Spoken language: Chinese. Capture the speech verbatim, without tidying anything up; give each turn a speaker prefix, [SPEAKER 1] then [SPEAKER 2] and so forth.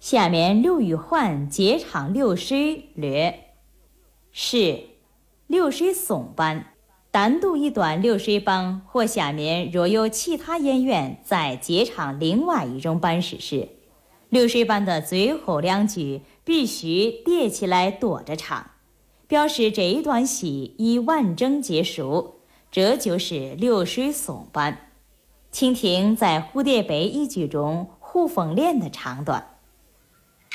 [SPEAKER 1] 下面陆羽焕解场六诗略。是六水耸班，单独一段六水帮，或下面若有其他演员在解唱另外一种班式时，六水班的最后两句必须叠起来跺着唱，表示这一段戏已完整结束，这就是流水诵班。请听在蝴蝶杯一句中胡凤莲的唱段。